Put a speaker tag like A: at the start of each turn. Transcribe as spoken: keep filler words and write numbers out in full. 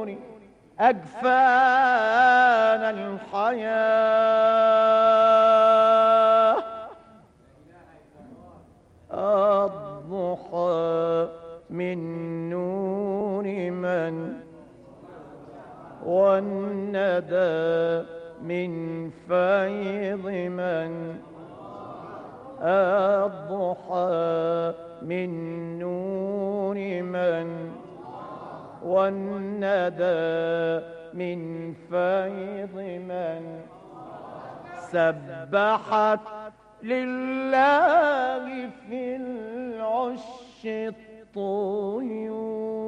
A: أجفان الحياة. الضحى من نور من، والندى من فيض من. الضحى من نور من، والندى من فيض من. سبحت لله في العش الطيور.